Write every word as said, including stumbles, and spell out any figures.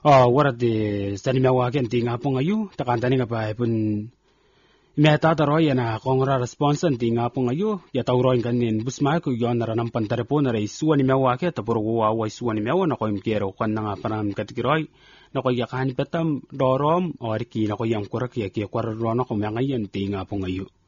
Oh, warat de stani me waken tinga po ngayu, takantani nga pa pun meta taro yana kongra responsan tinga po ngayu, ya tauroin kanin busma ko yon na ranam pantarepo na ray suwa ni me wake tapuro wa wa suwa ni me wa na ko imkero kan nga panam katikiroi na ko yakan petam dorom or ki na ko yang kurak ya ki kwar ro na ko mangayan tinga po ngayu.